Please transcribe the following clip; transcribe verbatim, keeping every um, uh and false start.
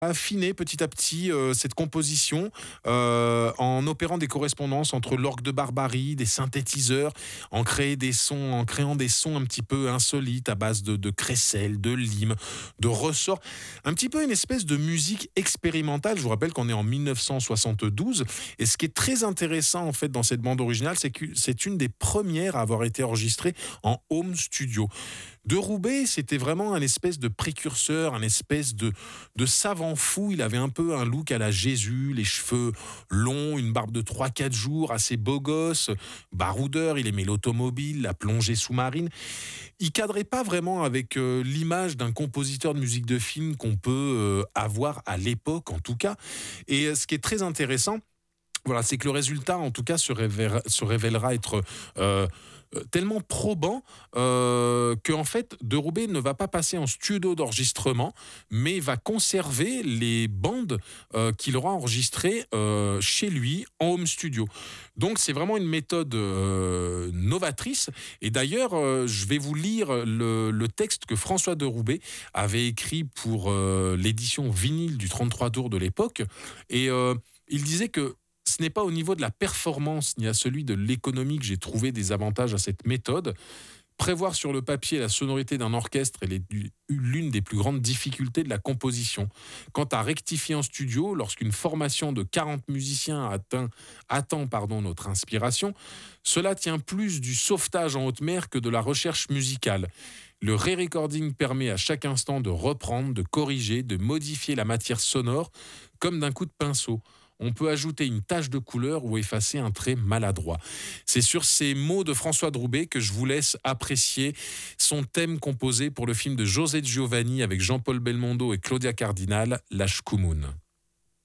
affiner petit à petit euh, cette composition euh, en opérant des correspondances entre l'orgue de Barbarie, des synthétiseurs, en créer des sons, en créant des sons un petit peu insolites à base de, de crécelle, de lime, de ressorts, un petit peu une espèce de musique expérimentale. Je vous rappelle qu'on est en mille neuf cent soixante-douze et ce qui est très intéressant en fait dans cette bande originale, c'est que c'est une des premières à avoir été enregistrée en home studio. De Roubaix, c'était vraiment un espèce de précurseur, un espèce de, de savant fou. Il avait un peu un look à la Jésus, les cheveux longs, une barbe de trois quatre jours, assez beau gosse, baroudeur, il aimait l'automobile, la plongée sous-marine. Il cadrait pas vraiment avec euh, l'image d'un compositeur de musique de film qu'on peut euh, avoir à l'époque, en tout cas. Et euh, ce qui est très intéressant, voilà, c'est que le résultat, en tout cas, se révélera, se révélera être euh, euh, tellement probant euh, que, en fait, De Roubaix ne va pas passer en studio d'enregistrement, mais va conserver les bandes euh, qu'il aura enregistrées euh, chez lui en home studio. Donc, c'est vraiment une méthode euh, novatrice. Et d'ailleurs, euh, je vais vous lire le, le texte que François De Roubaix avait écrit pour euh, l'édition vinyle du trente-trois tours de l'époque. Et euh, il disait que ce n'est pas au niveau de la performance ni à celui de l'économie que j'ai trouvé des avantages à cette méthode. Prévoir sur le papier la sonorité d'un orchestre est l'une des plus grandes difficultés de la composition. Quant à rectifier en studio, lorsqu'une formation de quarante musiciens atteint, attend pardon, notre inspiration, cela tient plus du sauvetage en haute mer que de la recherche musicale. Le re-recording permet à chaque instant de reprendre, de corriger, de modifier la matière sonore comme d'un coup de pinceau. On peut ajouter une tache de couleur ou effacer un trait maladroit. C'est sur ces mots de François de Roubaix que je vous laisse apprécier son thème composé pour le film de José Giovanni avec Jean-Paul Belmondo et Claudia Cardinal, La Shkumun.